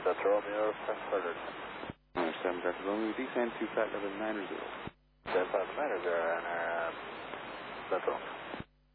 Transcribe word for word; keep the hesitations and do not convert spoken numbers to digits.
That's Romeo, Frankfurt. Uh, seven Delta Romeo, descend to flight level nine zero. Delta nine zero, and uh, that's Romeo.